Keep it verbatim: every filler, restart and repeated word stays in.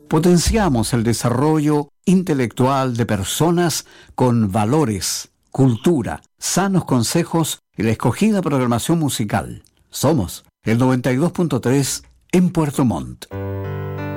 Potenciamos el desarrollo intelectual de personas con valores, cultura, sanos consejos y la escogida programación musical. Somos el noventa y dos punto tres en Puerto Montt.